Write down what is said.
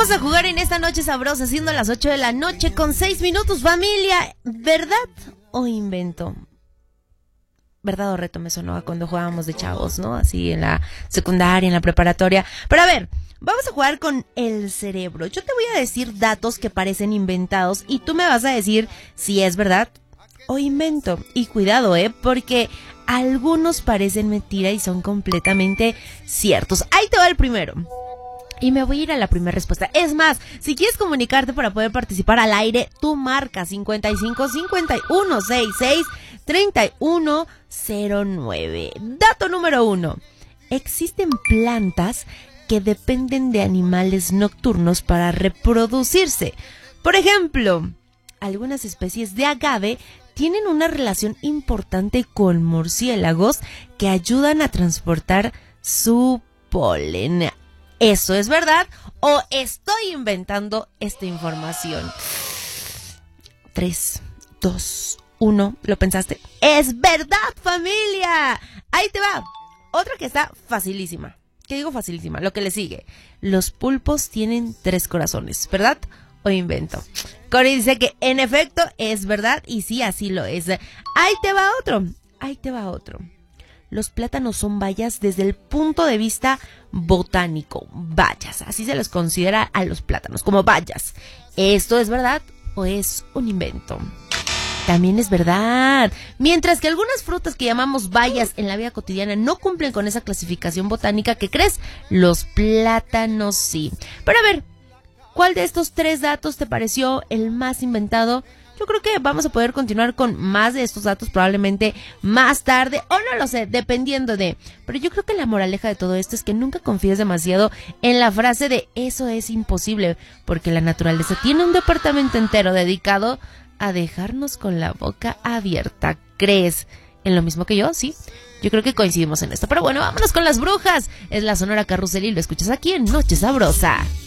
Vamos a jugar en esta noche sabrosa, siendo las 8 de la noche con 6 minutos, familia. ¿Verdad o invento? ¿Verdad o reto? Me sonaba cuando jugábamos de chavos, ¿no? Así en la secundaria, en la preparatoria. Pero a ver, vamos a jugar con el cerebro. Yo te voy a decir datos que parecen inventados y tú me vas a decir si es verdad o invento. Y cuidado, porque algunos parecen mentira y son completamente ciertos. Ahí te va el primero. Y me voy a ir a la primera respuesta. Es más, si quieres comunicarte para poder participar al aire, tú marca 55 51 66 31 09. Dato número 1. Existen plantas que dependen de animales nocturnos para reproducirse. Por ejemplo, algunas especies de agave tienen una relación importante con murciélagos que ayudan a transportar su polen. ¿Eso es verdad o estoy inventando esta información? 3, 2, 1. ¿Lo pensaste? ¡Es verdad, familia! Ahí te va. Otra que está facilísima. ¿Qué digo facilísima? Lo que le sigue. Los pulpos tienen 3 corazones. ¿Verdad o invento? Cory dice que en efecto es verdad y sí, así lo es. Ahí te va otro. Los plátanos son bayas desde el punto de vista botánico. Bayas, así se les considera a los plátanos, como bayas. ¿Esto es verdad o es un invento? También es verdad. Mientras que algunas frutas que llamamos bayas en la vida cotidiana no cumplen con esa clasificación botánica, ¿qué crees? Los plátanos sí. Pero a ver, ¿cuál de estos 3 datos te pareció el más inventado? Yo creo que vamos a poder continuar con más de estos datos probablemente más tarde, o no lo sé, dependiendo de. Pero yo creo que la moraleja de todo esto es que nunca confíes demasiado en la frase de eso es imposible, porque la naturaleza tiene un departamento entero dedicado a dejarnos con la boca abierta. ¿Crees en lo mismo que yo? Sí, yo creo que coincidimos en esto. Pero bueno, vámonos con las brujas. Es la Sonora Carrusel y lo escuchas aquí en Noche Sabrosa.